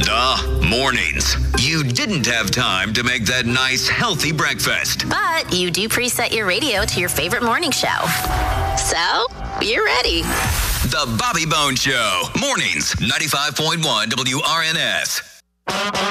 Duh, mornings. You didn't have time to make that nice, healthy breakfast. But you do preset your radio to your favorite morning show. So, you're ready. The Bobby Bones Show. Mornings, 95.1 WRNS.